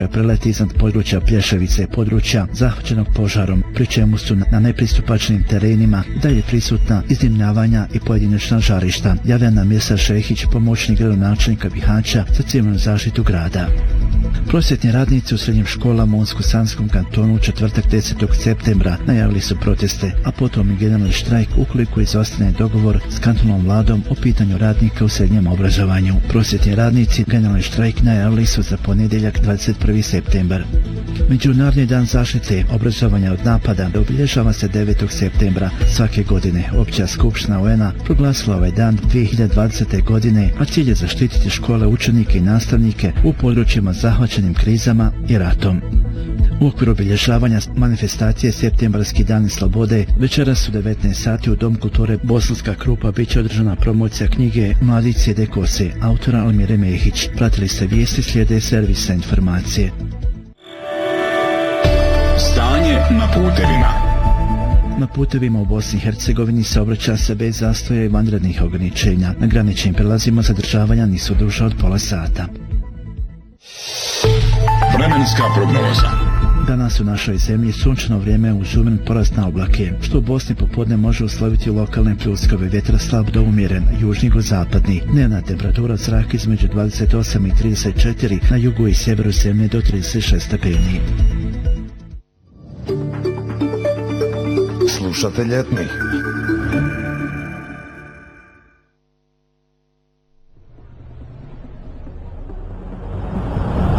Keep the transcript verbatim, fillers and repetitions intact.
preleti iznad područja Plješevice, područja zahvaćenog požarom, pri čemu su na nepristupačnim terenima dalje prisutna iznimljavanja i pojedinačna žarišta, javlja nam Mirsad Šehić, pomoćnik gradonačelnika Bihaća za civilnu zaštitu grada. Prosvjetni radnici u srednjim školama u Unsko-Sanskom kantonu u četvrtak desetog septembra najavili su proteste, a potom i generalni štrajk ukoliko izostane dogovor s kantonalnom vladom o pitanju radnika u srednjem obrazovanju. Prosvjetni radnici generalni štrajk najavili su za ponedjeljak dvadeset prvi septembar. Međunarodni dan zaštite obrazovanja od napada obilježava se devetog septembra svake godine. Opća skupština U N-a proglasila ovaj dan dvije hiljade dvadesete. godine, a cilj je zaštititi škole, učenike i nastavnike u područjima zahvaćenim krizama i ratom. U okviru obilježavanja manifestacije Septembarski dani slobode večeras u devetnaest sati u Dom kulture Bosanska Krupa bit će održana promocija knjige Mladi Sjede kose, autora Almire Mehić. Pratili ste vijesti, slijede servisne informacije. Stanje na putevima. Na putevima u Bosni i Hercegovini saobraća se bez zastoja i vanrednih ograničenja. Na graničnim prelazima zadržavanja nisu duža od pola sata. Vremenska prognoza. Danas u našoj zemlji sunčano vrijeme uz umen porast na oblake, što u Bosni popodne može usloviti lokalne pljuskove, vjetar slab do umjeren, južni go zapadni. Dnevna temperatura zraka između dvadeset osam i trideset četiri, na jugu i sjeveru zemlje do trideset šest stepeni. Slušate ljetni